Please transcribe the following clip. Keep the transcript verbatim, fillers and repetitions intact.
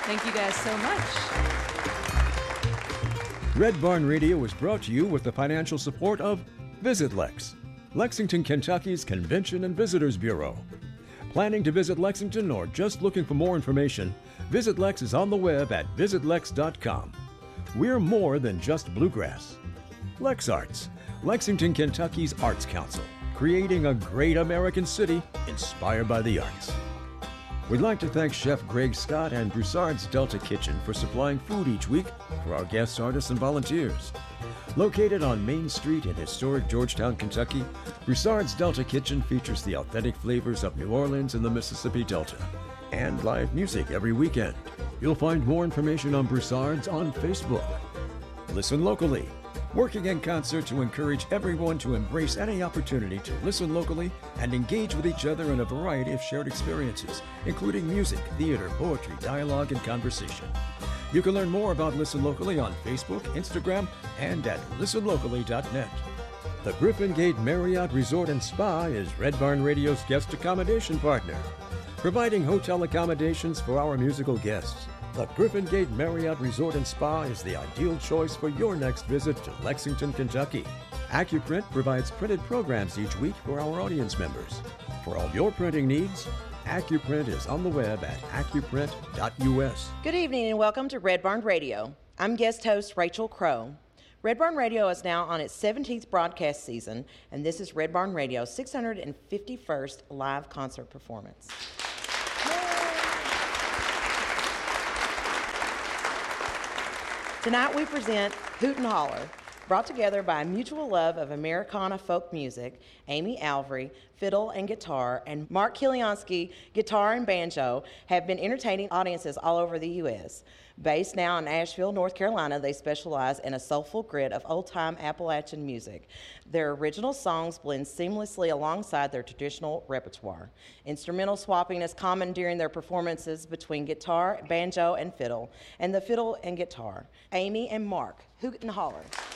Thank you guys so much. Red Barn Radio is brought to you with the financial support of Visit Lex, Lexington, Kentucky's Convention and Visitors Bureau. Planning to visit Lexington or just looking for more information, Visit Lex is on the web at visit lex dot com. We're more than just bluegrass. Lex Arts, Lexington, Kentucky's Arts Council, creating a great American city inspired by the arts. We'd like to thank Chef Greg Scott and Broussard's Delta Kitchen for supplying food each week for our guest artists and volunteers. Located on Main Street in historic Georgetown, Kentucky, Broussard's Delta Kitchen features the authentic flavors of New Orleans and the Mississippi Delta, and live music every weekend. You'll find more information on Broussard's on Facebook. Listen locally, working in concert to encourage everyone to embrace any opportunity to listen locally and engage with each other in a variety of shared experiences, including music, theater, poetry, dialogue, and conversation. You can learn more about Listen Locally on Facebook, Instagram, and at listen locally dot net. The Griffin Gate Marriott Resort and Spa is Red Barn Radio's guest accommodation partner, providing hotel accommodations for our musical guests. The Griffin Gate Marriott Resort and Spa is the ideal choice for your next visit to Lexington, Kentucky. AccuPrint provides printed programs each week for our audience members. For all your printing needs, AccuPrint is on the web at accuprint dot U S. Good evening and welcome to Red Barn Radio. I'm guest host Rachel Crow. Red Barn Radio is now on its seventeenth broadcast season, and this is Red Barn Radio's six hundred fifty-first live concert performance. Tonight we present Hoot and Holler, brought together by a mutual love of Americana folk music. Amy Alvery, fiddle and guitar, and Mark Kiliansky, guitar and banjo, have been entertaining audiences all over the U S Based now in Asheville, North Carolina, they specialize in a soulful grit of old-time Appalachian music. Their original songs blend seamlessly alongside their traditional repertoire. Instrumental swapping is common during their performances between guitar, banjo, and fiddle, and the fiddle and guitar. Amy and Mark, Hoot and Holler.